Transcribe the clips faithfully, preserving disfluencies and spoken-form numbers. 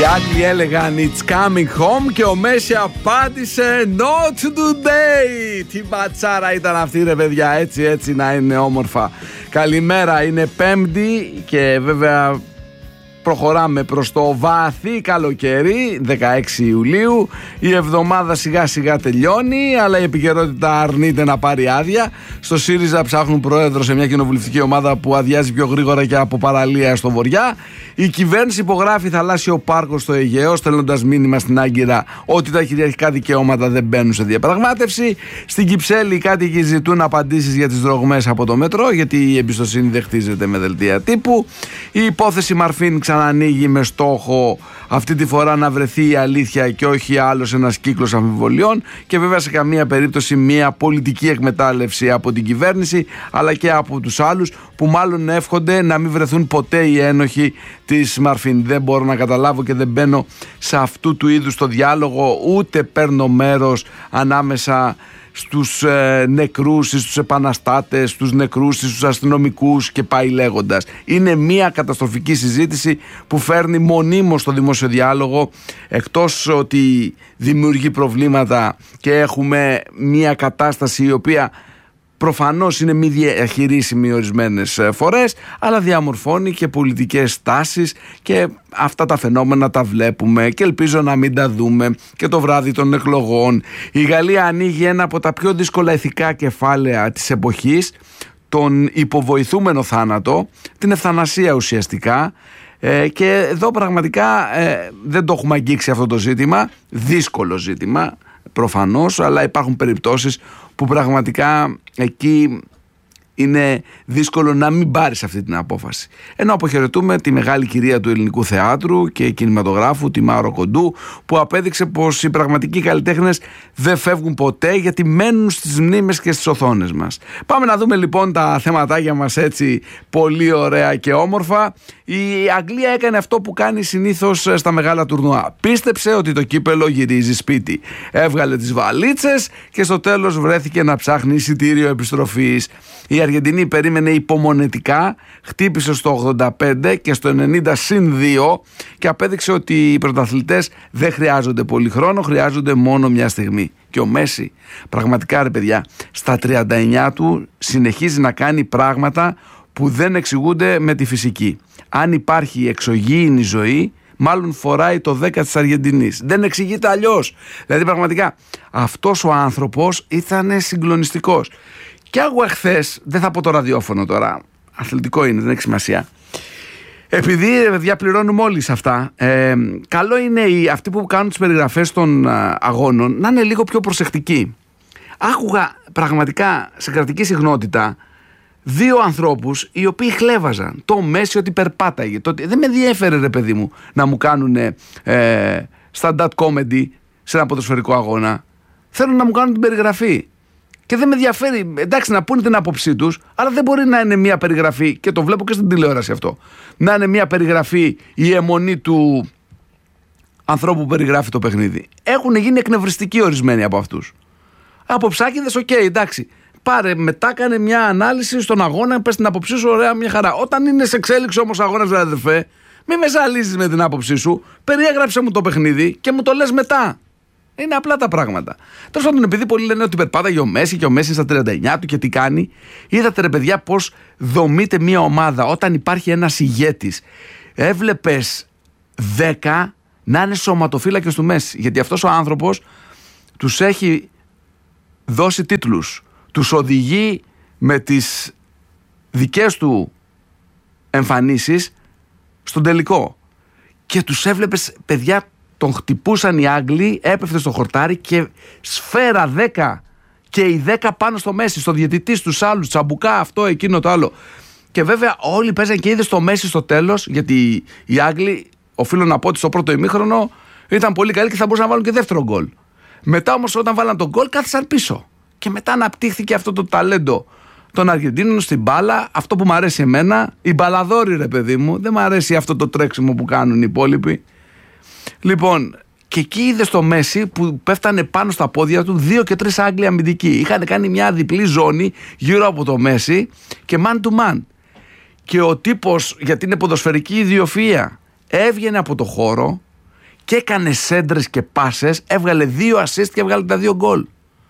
Άγγλοι έλεγαν It's coming home και ο Μέση απάντησε Not today. Τι μπατσάρα ήταν αυτή ρε παιδιά, έτσι έτσι να είναι όμορφα. Καλημέρα, είναι Πέμπτη και βέβαια προχωράμε προς το βαθύ καλοκαίρι, δεκαέξι Ιουλίου. Η εβδομάδα σιγά σιγά τελειώνει, αλλά η επικαιρότητα αρνείται να πάρει άδεια. Στο ΣΥΡΙΖΑ ψάχνουν πρόεδρο σε μια κοινοβουλευτική ομάδα που αδειάζει πιο γρήγορα και από παραλία στο βοριά. Η κυβέρνηση υπογράφει θαλάσσιο πάρκο στο Αιγαίο, στέλνοντας μήνυμα στην Άγκυρα ότι τα κυριαρχικά δικαιώματα δεν μπαίνουν σε διαπραγμάτευση. Στην Κυψέλη οι κάτοικοι ζητούν απαντήσεις για τις δρογμές από το μετρό, γιατί η εμπιστοσύνη δεν χτίζεται με δελτία τύπου. Η υπόθεση Μαρφίν ξανανοίγει με στόχο αυτή τη φορά να βρεθεί η αλήθεια και όχι άλλος ένας κύκλος αμφιβολιών, και βέβαια σε καμία περίπτωση μια πολιτική εκμετάλλευση από την κυβέρνηση αλλά και από τους άλλους που μάλλον εύχονται να μην βρεθούν ποτέ οι ένοχοι της Μαρφίν. Δεν μπορώ να καταλάβω και δεν μπαίνω σε αυτού του είδους το διάλογο, ούτε παίρνω μέρος ανάμεσα στους ε, νεκρούς, στους επαναστάτες, στους νεκρούς, στους αστυνομικούς και πάει λέγοντας. Είναι μια καταστροφική συζήτηση που φέρνει μονίμως στο δημόσιο διάλογο, εκτός ότι δημιουργεί προβλήματα και έχουμε μια κατάσταση η οποία προφανώς είναι μη διαχειρίσιμη ορισμένες φορές, αλλά διαμορφώνει και πολιτικές τάσεις, και αυτά τα φαινόμενα τα βλέπουμε και ελπίζω να μην τα δούμε και το βράδυ των εκλογών. Η Γαλλία ανοίγει ένα από τα πιο δύσκολα ηθικά κεφάλαια της εποχής, τον υποβοηθούμενο θάνατο, την ευθανασία ουσιαστικά. Ε, και εδώ πραγματικά ε, δεν το έχουμε αγγίξει αυτό το ζήτημα, δύσκολο ζήτημα προφανώς, αλλά υπάρχουν περιπτώσεις που πραγματικά εκεί είναι δύσκολο να μην πάρεις αυτή την απόφαση. Ενώ αποχαιρετούμε τη μεγάλη κυρία του ελληνικού θεάτρου και κινηματογράφου, τη Μάρο Κοντού, που απέδειξε πως οι πραγματικοί καλλιτέχνες δεν φεύγουν ποτέ, γιατί μένουν στις μνήμες και στις οθόνες μας. Πάμε να δούμε λοιπόν τα θεματάκια μας έτσι πολύ ωραία και όμορφα. Η Αγγλία έκανε αυτό που κάνει συνήθως στα μεγάλα τουρνουά. Πίστεψε ότι το κύπελο γυρίζει σπίτι. Έβγαλε τις βαλίτσες και στο τέλος βρέθηκε να ψάχνει εισιτήριο επιστροφής. Η Αργεντινή περίμενε υπομονετικά, χτύπησε στο ογδόντα πέντε και στο ενενήντα συν δύο και απέδειξε ότι οι πρωταθλητές δεν χρειάζονται πολύ χρόνο, χρειάζονται μόνο μια στιγμή. Και ο Μέση, πραγματικά ρε παιδιά, στα τριάντα εννιά του συνεχίζει να κάνει πράγματα που δεν εξηγούνται με τη φυσική. Αν υπάρχει εξωγήινη ζωή, μάλλον φοράει το δέκα της Αργεντινής. Δεν εξηγείται αλλιώς. Δηλαδή πραγματικά αυτός ο άνθρωπος ήταν συγκλονιστικός. Και άκουγα χθες, δεν θα πω το ραδιόφωνο τώρα, αθλητικό είναι, δεν έχει σημασία. Επειδή παιδιά πληρώνουμε όλοι σε αυτά, ε, καλό είναι οι, αυτοί που κάνουν τις περιγραφές των α, αγώνων να είναι λίγο πιο προσεκτικοί. Άκουγα πραγματικά σε κρατική συχνότητα δύο ανθρώπους οι οποίοι χλέβαζαν το Μέση ότι περπάταγε. Το, δεν με διέφερε ρε παιδί μου να μου κάνουν ε, stand-up comedy σε ένα ποδοσφαιρικό αγώνα. Θέλουν να μου κάνουν την περιγραφή. Και δεν με ενδιαφέρει, εντάξει, να πούνε την άποψή τους, αλλά δεν μπορεί να είναι μια περιγραφή, και το βλέπω και στην τηλεόραση αυτό, να είναι μια περιγραφή η αιμονή του ανθρώπου που περιγράφει το παιχνίδι. Έχουν γίνει εκνευριστικοί ορισμένοι από αυτούς. Από ψάκιδες, οκ, okay, εντάξει. Πάρε, μετά κάνε μια ανάλυση στον αγώνα, πες την άποψή σου, ωραία, μια χαρά. Όταν είναι σε εξέλιξη όμως αγώνας, δηλαδή, αδερφέ, μη με ζαλίζεις με την άποψή σου, περιέγραψε μου το παιχνίδι και μου το λες μετά. Είναι απλά τα πράγματα. Τέλος πάντων, επειδή πολλοί λένε ότι περπάταγε ο Μέση και ο Μέση στα τριάντα εννιά του και τι κάνει, είδατε ρε παιδιά πώς δομείται μια ομάδα όταν υπάρχει ένας ηγέτης. Έβλεπες δέκα να είναι σωματοφύλακες του Μέση, γιατί αυτός ο άνθρωπος τους έχει δώσει τίτλους, τους οδηγεί με τις δικές του εμφανίσεις στον τελικό, και τους έβλεπες παιδιά. Τον χτυπούσαν οι Άγγλοι, έπεφτε στο χορτάρι και σφαίρα δέκα και οι δέκα πάνω στο Μέση, στο διαιτητή, στους άλλους, τσαμπουκά, αυτό, εκείνο, το άλλο. Και βέβαια όλοι παίζαν και είδε στο Μέση στο τέλος, γιατί οι Άγγλοι, οφείλω να πω ότι στο πρώτο ημίχρονο ήταν πολύ καλοί και θα μπορούσαν να βάλουν και δεύτερο γκολ. Μετά όμως όταν βάλαν τον γκολ κάθισαν πίσω. Και μετά αναπτύχθηκε αυτό το ταλέντο των Αργεντίνων στην μπάλα, αυτό που μου αρέσει εμένα, η μπαλαδόρη ρε παιδί μου, δεν μου αρέσει αυτό το τρέξιμο που κάνουν οι υπόλοιποι. Λοιπόν, και εκεί είδε στο Μέση που πέφτανε πάνω στα πόδια του δύο και τρεις Άγγλοι αμυντικοί. Είχαν κάνει μια διπλή ζώνη γύρω από το Μέση και man to man. Και ο τύπος, γιατί είναι ποδοσφαιρική ιδιοφυΐα, έβγαινε από το χώρο και έκανε σέντρες και πάσες, έβγαλε δύο assist και έβγαλε τα δύο γκολ.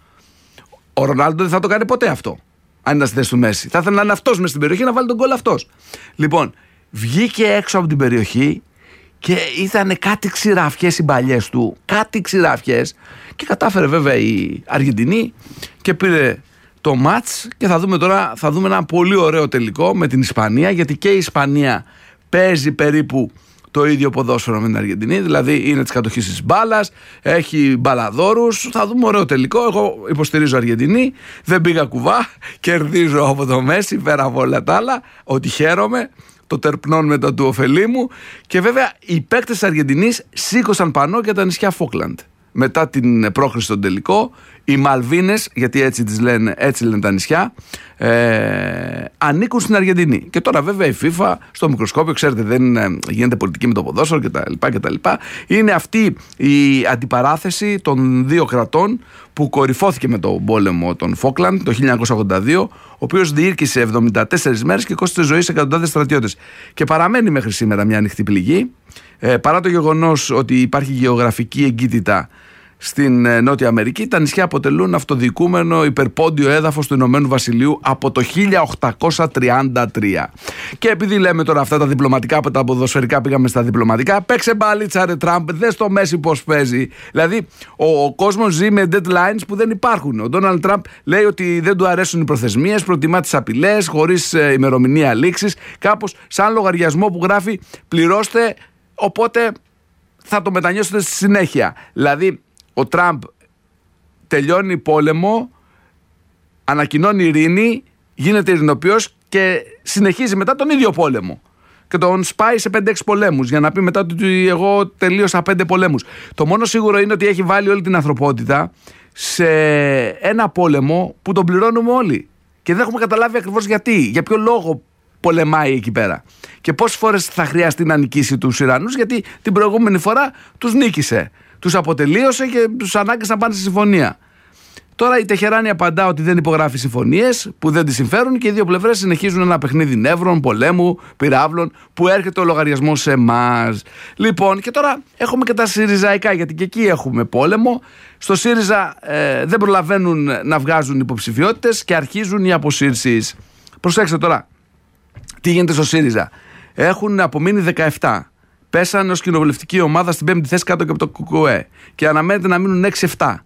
Ο Ρονάλντο δεν θα το κάνει ποτέ αυτό, αν ήταν στη θέση του Μέση. Θα ήθελε να είναι αυτός μες στην περιοχή να βάλει τον γκολ αυτός. Λοιπόν, βγήκε έξω από την περιοχή και ήταν κάτι ξηράφιες οι μπαλιές του, κάτι ξηράφιες, και κατάφερε βέβαια η Αργεντινή και πήρε το μάτς. Και θα δούμε τώρα, θα δούμε ένα πολύ ωραίο τελικό με την Ισπανία, γιατί και η Ισπανία παίζει περίπου το ίδιο ποδόσφαιρο με την Αργεντινή, δηλαδή είναι της κατοχής της μπάλας, έχει μπαλαδόρους. Θα δούμε ωραίο τελικό. Εγώ υποστηρίζω Αργεντινή, δεν πήγα κουβά, κερδίζω από το Μέση πέρα από όλα τα άλλα, ότι χαίρομαι, το τερπνών μετά του ωφελή μου. Και βέβαια οι παίκτες της Αργεντινής σήκωσαν πανό για τα νησιά Φόκλαντ. Μετά την πρόκριση στον τελικό, οι Μαλβίνες, γιατί έτσι τις λένε, έτσι λένε τα νησιά, ε, ανήκουν στην Αργεντινή. Και τώρα βέβαια η FIFA στο μικροσκόπιο, ξέρετε, δεν ε, γίνεται πολιτική με το ποδόσφαιρο κτλ. Είναι αυτή η αντιπαράθεση των δύο κρατών που κορυφώθηκε με τον πόλεμο των Φόκλαντ το χίλια εννιακόσια ογδόντα δύο, ο οποίος διήρκησε εβδομήντα τέσσερις μέρες και κόστησε ζωή σε εκατοντάδες στρατιώτες. Και παραμένει μέχρι σήμερα μια ανοιχτή πληγή, ε, παρά το γεγονός ότι υπάρχει γεωγραφική εγκύτητα στην Νότια Αμερική. Τα νησιά αποτελούν αυτοδιοικούμενο υπερπόντιο έδαφος του Ηνωμένου Βασιλείου από το χίλια οκτακόσια τριάντα τρία. Και επειδή λέμε τώρα αυτά τα διπλωματικά, από τα ποδοσφαιρικά πήγαμε στα διπλωματικά, παίξε μπαλίτσα ρε Τραμπ, δες το Μέση πώς παίζει. Δηλαδή ο, ο κόσμος ζει με deadlines που δεν υπάρχουν. Ο Ντόναλντ Τραμπ λέει ότι δεν του αρέσουν οι προθεσμίες, προτιμά τις απειλές χωρίς ε, ημερομηνία λήξης, κάπως σαν λογαριασμό που γράφει πληρώστε, οπότε θα το μετανιώσετε στη συνέχεια. Δηλαδή ο Τραμπ τελειώνει πόλεμο, ανακοινώνει ειρήνη, γίνεται ειρηνοποιός και συνεχίζει μετά τον ίδιο πόλεμο. Και τον σπάει σε πέντε έξι πολέμους για να πει μετά ότι εγώ τελείωσα πέντε πολέμους. Το μόνο σίγουρο είναι ότι έχει βάλει όλη την ανθρωπότητα σε ένα πόλεμο που τον πληρώνουμε όλοι. Και δεν έχουμε καταλάβει ακριβώς γιατί, για ποιο λόγο πολεμάει εκεί πέρα. Και πόσες φορές θα χρειαστεί να νικήσει τους Ιρανούς, γιατί την προηγούμενη φορά τους νίκησε. Τους αποτελείωσε και τους ανάγκασε να πάνε στη συμφωνία. Τώρα η Τεχεράνη απαντά ότι δεν υπογράφει συμφωνίες που δεν τη συμφέρουν και οι δύο πλευρές συνεχίζουν ένα παιχνίδι νεύρων, πολέμου, πυράβλων που έρχεται ο λογαριασμός σε εμάς. Λοιπόν, και τώρα έχουμε και τα Συριζαϊκά, γιατί και εκεί έχουμε πόλεμο. Στο ΣΥΡΙΖΑ ε, δεν προλαβαίνουν να βγάζουν υποψηφιότητες και αρχίζουν οι αποσύρσεις. Προσέξτε τώρα, τι γίνεται στο ΣΥΡΙΖΑ. Έχουν απομείνει δεκαεπτά. Πέσανε ως κοινοβουλευτική ομάδα στην πέμπτη θέση κάτω και από το ΚΚΕ και αναμένεται να μείνουν έξι επτά.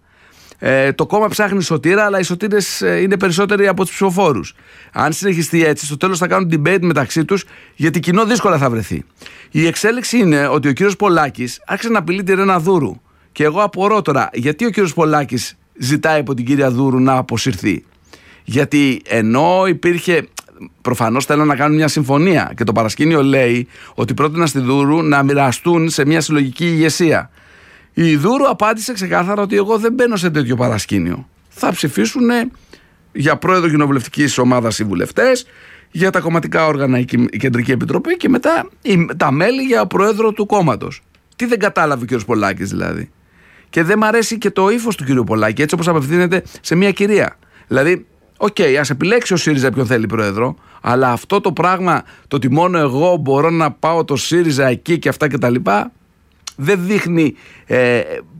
Ε, το κόμμα ψάχνει σωτήρα, αλλά οι σωτήρες ε, είναι περισσότεροι από τους ψηφοφόρους. Αν συνεχιστεί έτσι, στο τέλος θα κάνουν debate μεταξύ τους, γιατί κοινό δύσκολα θα βρεθεί. Η εξέλιξη είναι ότι ο κύριος Πολάκης άρχισε να απειλεί τη Ρένα Δούρου. Και εγώ απορώ τώρα, γιατί ο κύριος Πολάκης ζητάει από την κυρία Δούρου να αποσυρθεί. Γιατί ενώ υπήρχε. Προφανώς θέλουν να κάνουν μια συμφωνία και το παρασκήνιο λέει ότι πρότειναν στη Δούρου να μοιραστούν σε μια συλλογική ηγεσία. Η Δούρου απάντησε ξεκάθαρα ότι εγώ δεν μπαίνω σε τέτοιο παρασκήνιο. Θα ψηφίσουν για πρόεδρο κοινοβουλευτικής ομάδας οι βουλευτές, για τα κομματικά όργανα η Κεντρική Επιτροπή και μετά τα μέλη για πρόεδρο του κόμματος. Τι δεν κατάλαβε ο κ. Πολάκης δηλαδή. Και δεν μ' αρέσει και το ύφος του κ. Πολάκη, έτσι όπως απευθύνεται σε μια κυρία. Δηλαδή, οκ, okay, ας επιλέξει ο ΣΥΡΙΖΑ ποιον θέλει πρόεδρο, αλλά αυτό το πράγμα, το ότι μόνο εγώ μπορώ να πάω το ΣΥΡΙΖΑ εκεί και αυτά και τα λοιπά, δεν δείχνει ε,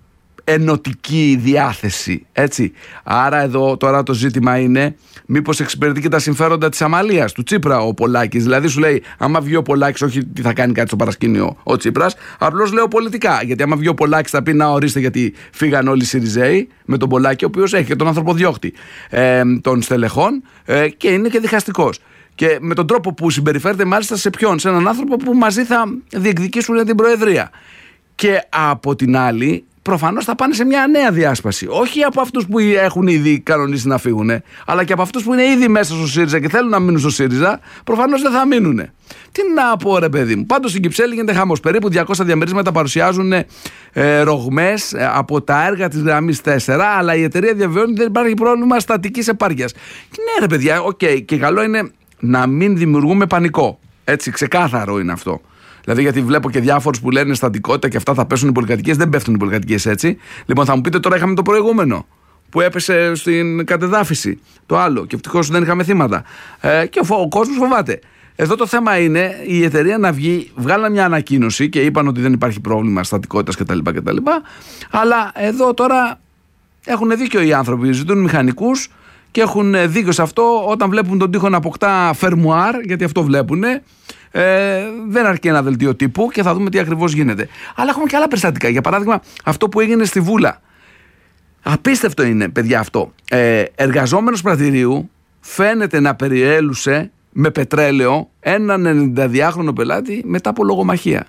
ενωτική διάθεση, έτσι. Άρα εδώ τώρα το ζήτημα είναι μήπως εξυπηρετεί και τα συμφέροντα της Αμαλίας, του Τσίπρα ο Πολάκης. Δηλαδή σου λέει, άμα βγει ο Πολάκης, όχι τι θα κάνει κάτι στο παρασκήνιο ο Τσίπρας, απλώς λέω πολιτικά. Γιατί άμα βγει ο Πολάκης θα πει να ορίστε, γιατί φύγαν όλοι οι ΣΥΡΙΖΑΙ με τον Πολάκη, ο οποίος έχει και τον ανθρωποδιώκτη ε, των στελεχών ε, και είναι και διχαστικός. Και με τον τρόπο που συμπεριφέρεται μάλιστα σε ποιον, σε έναν άνθρωπο που μαζί θα διεκδικήσουν την Προεδρία. Και από την άλλη, προφανώς θα πάνε σε μια νέα διάσπαση. Όχι από αυτούς που έχουν ήδη κανονίσει να φύγουν, αλλά και από αυτούς που είναι ήδη μέσα στο ΣΥΡΙΖΑ και θέλουν να μείνουν στο ΣΥΡΙΖΑ, προφανώς δεν θα μείνουν. Τι να πω, ρε παιδί μου. Πάντως στην Κυψέλη γίνεται χαμός. Περίπου διακόσια διαμερίσματα παρουσιάζουν ε, ρογμές ε, από τα έργα της γραμμής τέσσερα, αλλά η εταιρεία διαβεβαιώνει ότι δεν υπάρχει πρόβλημα στατικής επάρκειας. Και ναι, ρε παιδιά, οκ, okay, και καλό είναι να μην δημιουργούμε πανικό. Έτσι, ξεκάθαρο είναι αυτό. Δηλαδή, γιατί βλέπω και διάφορους που λένε στατικότητα και αυτά θα πέσουν οι πολυκατοικίες. Δεν πέφτουν οι πολυκατοικίες έτσι. Λοιπόν, θα μου πείτε τώρα, είχαμε το προηγούμενο που έπεσε στην κατεδάφιση. Το άλλο. Και ευτυχώς δεν είχαμε θύματα. Ε, και ο, ο κόσμος φοβάται. Εδώ το θέμα είναι η εταιρεία να βγει, βγάλανε μια ανακοίνωση και είπαν ότι δεν υπάρχει πρόβλημα στατικότητας κτλ, κτλ. Αλλά εδώ τώρα έχουν δίκιο οι άνθρωποι, ζητούν μηχανικούς και έχουν δίκιο σε αυτό όταν βλέπουν τον τοίχο να αποκτά φερμουάρ, γιατί αυτό βλέπουνε. Ε, δεν αρκεί ένα δελτίο τύπου και θα δούμε τι ακριβώς γίνεται. Αλλά έχουμε και άλλα περιστατικά. Για παράδειγμα, αυτό που έγινε στη Βούλα. Απίστευτο είναι, παιδιά, αυτό. Ε, εργαζόμενος πρατηρίου φαίνεται να περιέλουσε με πετρέλαιο έναν ενενηνταδυάχρονο πελάτη μετά από λογομαχία.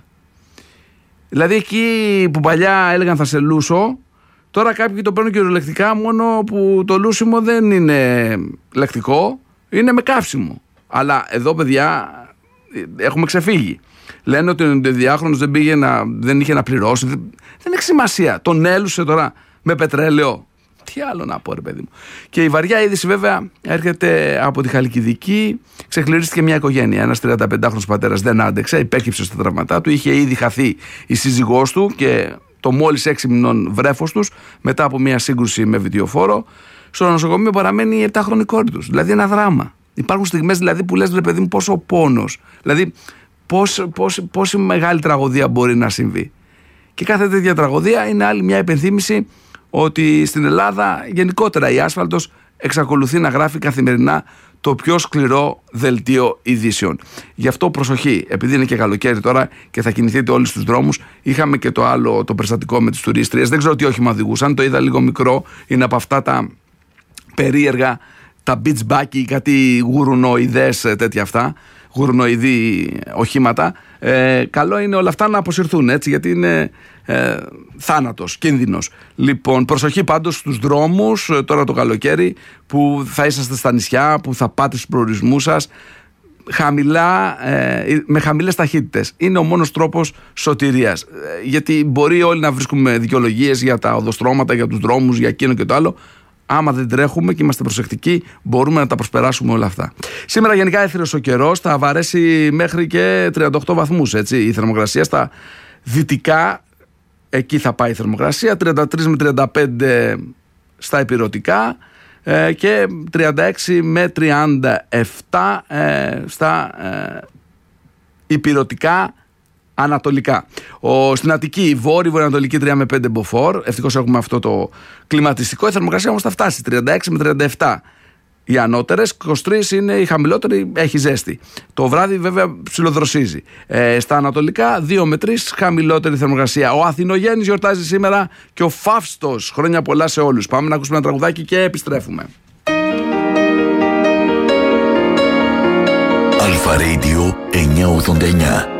Δηλαδή εκεί που παλιά έλεγαν θα σε λούσω, τώρα κάποιοι το παίρνουν κυριολεκτικά, μόνο που το λούσιμο δεν είναι λεκτικό, είναι με καύσιμο. Αλλά εδώ, παιδιά, έχουμε ξεφύγει. Λένε ότι ο ενενηνταδυάχρονος δεν, πήγε να, δεν είχε να πληρώσει. Δεν, δεν έχει σημασία. Τον έλουσε τώρα με πετρέλαιο. Τι άλλο να πω, ρε παιδί μου. Και η βαριά είδηση, βέβαια, έρχεται από τη Χαλκιδική. Ξεχληρίστηκε μια οικογένεια. Ένας τριανταπεντάχρονος πατέρας δεν άντεξε, υπέκυψε στα τραυματά του. Είχε ήδη χαθεί η σύζυγός του και το μόλις έξι μηνών βρέφος τους μετά από μια σύγκρουση με βιτιοφόρο. Στο νοσοκομείο παραμένει η επτάχρονη κόρη τους. Δηλαδή ένα δράμα. Υπάρχουν στιγμές δηλαδή, που λες, ρε παιδί μου, πόσο πόνος. Δηλαδή, πώς, πώς, πόση μεγάλη τραγωδία μπορεί να συμβεί. Και κάθε τέτοια τραγωδία είναι άλλη μια υπενθύμηση ότι στην Ελλάδα γενικότερα η άσφαλτος εξακολουθεί να γράφει καθημερινά το πιο σκληρό δελτίο ειδήσεων. Γι' αυτό προσοχή, επειδή είναι και καλοκαίρι τώρα και θα κινηθείτε όλοι στους δρόμους. Είχαμε και το άλλο, το περιστατικό με τις τουρίστριες. Δεν ξέρω τι όχημα οδηγούσαν, το είδα λίγο μικρό. Είναι από αυτά τα περίεργα, τα beach buggy ή κάτι γουρουνοειδές τέτοια αυτά, γουρουνοειδή οχήματα. Ε, καλό είναι όλα αυτά να αποσυρθούν, έτσι, γιατί είναι ε, θάνατος, κίνδυνος. Λοιπόν, προσοχή πάντως στους δρόμους τώρα το καλοκαίρι που θα είσαστε στα νησιά, που θα πάτε στους προορισμούς σας χαμηλά, ε, με χαμηλές ταχύτητες. Είναι ο μόνος τρόπος σωτηρίας. Ε, γιατί μπορεί όλοι να βρίσκουμε δικαιολογίες για τα οδοστρώματα, για τους δρόμους, για εκείνο και το άλλο. Άμα δεν τρέχουμε και είμαστε προσεκτικοί, μπορούμε να τα προσπεράσουμε όλα αυτά. Σήμερα γενικά έθριος ο καιρός, θα βαρέσει μέχρι και τριάντα οκτώ βαθμούς, έτσι, η θερμοκρασία στα δυτικά, εκεί θα πάει η θερμοκρασία, τριάντα τρία με τριάντα πέντε στα ηπειρωτικά ε, και τριάντα έξι με τριάντα επτά ε, στα ε, ηπειρωτικά ανατολικά. Ο, στην Αττική, βόρειο βορειοανατολική τρία με πέντε μποφόρ. Ευτυχώς έχουμε αυτό το κλιματιστικό. Η θερμοκρασία όμως θα φτάσει τριάντα έξι με τριάντα επτά οι ανώτερες, είκοσι τρία είναι η χαμηλότερη, έχει ζέστη. Το βράδυ βέβαια ψιλοδροσίζει. Ε, στα ανατολικά δύο με τρία χαμηλότερη θερμοκρασία. Ο Αθηνογέννης γιορτάζει σήμερα και ο Φαύστος. Χρόνια πολλά σε όλους. Πάμε να ακούσουμε ένα τραγουδάκι και επιστρέφουμε. Αλφα Radio εννιακόσια ογδόντα εννιά.